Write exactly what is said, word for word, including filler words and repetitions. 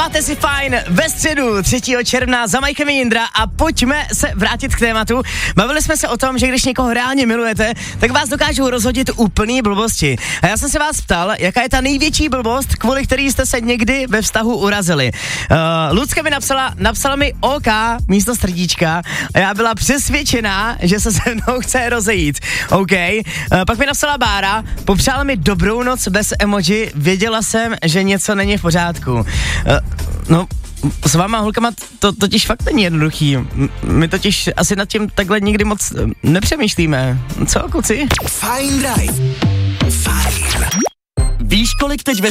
Máte si fajn ve středu třetího června za Majkem Jindra a pojďme se vrátit k tématu. Bavili jsme se o tom, že když někoho reálně milujete, tak vás dokážou rozhodit úplný blbosti. A já jsem se vás ptal, jaká je ta největší blbost, kvůli který jste se někdy ve vztahu urazili. Uh, Lucka mi napsala, napsala mi OK místo srdíčka a já byla přesvědčená, že se se mnou chce rozejít. OK. Uh, pak mi napsala Bára, popřála mi dobrou noc bez emoji, věděla jsem, že něco není v pořádku. Uh, no, s váma holkama to totiž fakt není jednoduchý. My totiž asi nad tím takhle nikdy moc nepřemýšlíme. Co, kluci? Fajn Drive. Fajn. Víš, kolik teď ve